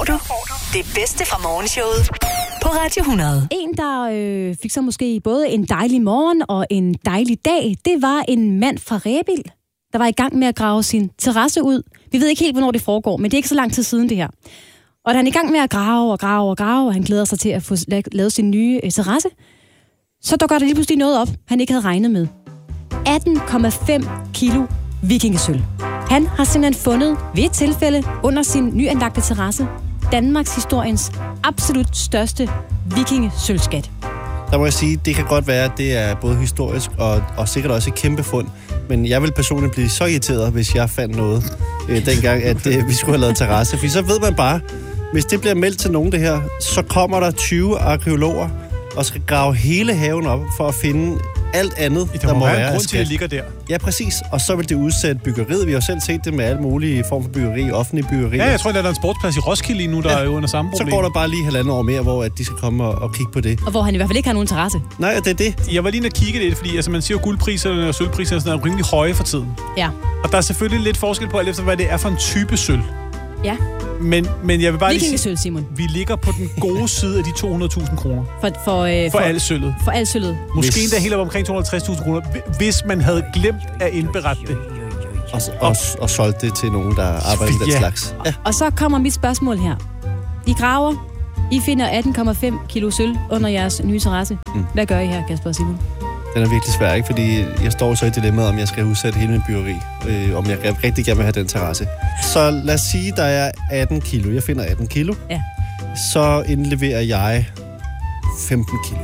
får du det bedste fra morgenshowet på Radio 100. En, der fik så måske både en dejlig morgen og en dejlig dag, det var en mand fra Rebild, der var i gang med at grave sin terrasse ud. Vi ved ikke helt, hvornår det foregår, men det er ikke så lang tid siden det her. Og da han er i gang med at grave, og han glæder sig til at få lavet sin nye terrasse, så dukker der lige pludselig noget op, han ikke havde regnet med. 18,5 kilo vikingesølv. Han har simpelthen fundet ved et tilfælde under sin nyanlagte terrasse Danmarks historiens absolut største vikingesølvskat. Der må jeg sige, det kan godt være, at det er både historisk og sikkert også et kæmpe fund. Men jeg vil personligt blive så irriteret, hvis jeg fandt noget dengang, at vi skulle have lavet terrasse. For så ved man bare, hvis det bliver meldt til nogen det her, så kommer der 20 arkæologer og skal grave hele haven op for at finde alt andet, der må være. En grund til, at det ligger der. Ja, præcis. Og så vil det udsætte byggeriet. Vi har jo selv set det med alle mulige former for byggeri, offentlige byggerier. Ja, jeg tror, der er en sportsplads i Roskilde lige nu, der er jo under samme problem. Så går der bare lige 1,5 år mere, hvor at de skal komme og kigge på det. Og hvor han i hvert fald ikke har nogen terrasse. Nej, det er det. Jeg var lige inde og kigge lidt, fordi man siger jo, guldpriserne og sølvpriserne er rimelig høje for tiden. Ja. Og der er selvfølgelig lidt forskel på alt efter, hvad det er for en type sølv. Ja. Men jeg vil bare lige sige, Simon. Vi ligger på den gode side af de 200.000 kroner. For alt sølvet. For alt sølvet. Måske endda helt op omkring 250.000 kroner, hvis man havde glemt at indberette det. Og solgt det til nogen, der arbejder med den slags. Ja. Og så kommer mit spørgsmål her. I graver, I finder 18,5 kilo sølv under jeres nye terrasse. Hvad gør I her, Kasper og Simon? Den er virkelig svær, ikke? Fordi jeg står så i dilemmaet, om jeg skal udsætte hele min byggeri. Om jeg rigtig gerne vil have den terrasse. Så lad os sige, der er 18 kilo. Jeg finder 18 kilo. Ja. Så indleverer jeg 15 kilo.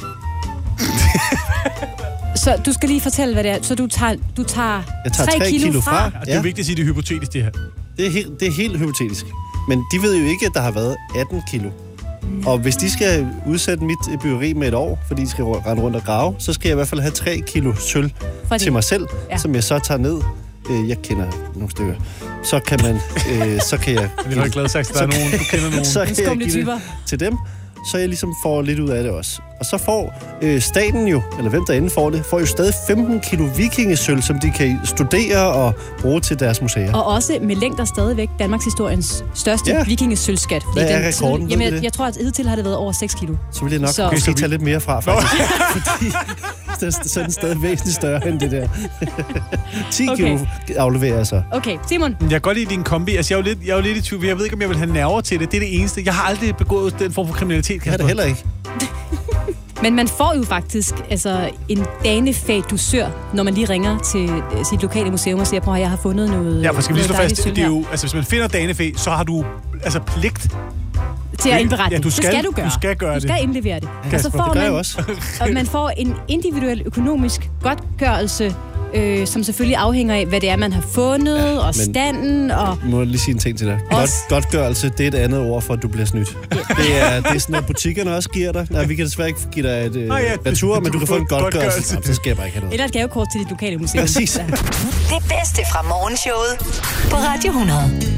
Så du skal lige fortælle, hvad det er. Så du tager 3 kilo fra? Ja. Det er vigtigt at sige, det er hypotetisk, det her. Det er helt hypotetisk. Men de ved jo ikke, at der har været 18 kilo. Og hvis de skal udsætte mit byggeri med et år, fordi de skal rende rundt og grave, så skal jeg i hvert fald have 3 kilo sølv til mig selv, som jeg så tager ned. Jeg kender nogle stykker. Så kan man... så kan jeg... Jeg er glad sagt, der er nogen, du kender nogen. Så kan jeg give det til dem, så jeg ligesom får lidt ud af det også. Og så får staten jo, eller hvem derinde får det, får jo stadig 15 kilo vikingesølv, som de kan studere og bruge til deres museer. Og også med længder stadigvæk Danmarks historiens største vikingesølvskat. Hvad er rekorden? Jamen, jeg tror, at hidtil har det været over 6 kilo. Så vil jeg nok måske tage lidt mere fra, faktisk. Fordi så er den stadig væsentligt større end det der. 10 kilo afleverer jeg så. Okay, Simon. Jeg kan godt lide din kombi. Altså, jeg er jo lidt i tvivl. Jeg ved ikke, om jeg vil have nerver til det. Det er det eneste. Jeg har aldrig begået den form for kriminalitet. Jeg har det heller ikke. Men man får jo faktisk en danefæ-dusør, når man lige ringer til sit lokale museum og siger, prøv at jeg har fundet noget. Ja, for skal vi lige slå fast, det er jo, altså hvis man finder danefæ, så har du pligt til at indberette det. Ja, det skal du gøre. Du skal gøre det. Du skal indlevere det. Ja, og så får man også. Og man får en individuel økonomisk godtgørelse, som selvfølgelig afhænger af, hvad det er, man har fundet, og standen. Og må jeg lige sige en ting til dig. Godtgørelse, det er et andet ord for, at du bliver snydt. Det er sådan noget, butikkerne også giver dig. Nej, vi kan desværre ikke give dig et retur, men du kan få en godtgørelse. Så skal jeg bare ikke have noget. Eller et gavekort til dit lokale museum. Præcis. Det bedste fra morgenshowet på Radio 100.